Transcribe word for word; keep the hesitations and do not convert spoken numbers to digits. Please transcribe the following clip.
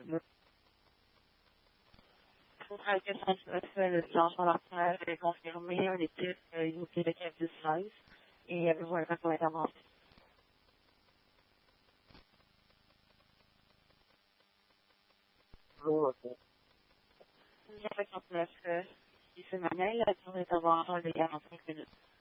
Contrat quatre cent neuf, le changement d'entraîneur est confirmé, un équipe euh, au Québec F dix seize. Et avez-vous un temps pour l'intervention? Non, ok. cinquante-neuf, euh, ici Manuel, la durée d'intervention est de quarante-cinq minutes.